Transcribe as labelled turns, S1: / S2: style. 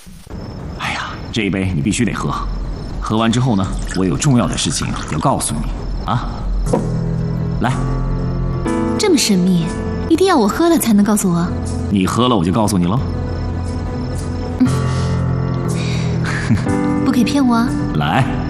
S1: 哎呀，这一杯你必须得喝，喝完之后呢，我有重要的事情要告诉你啊。来，
S2: 这么神秘，一定要我喝了才能告诉我？
S1: 你喝了我就告诉你了。
S2: 不可以骗我啊！
S1: 来。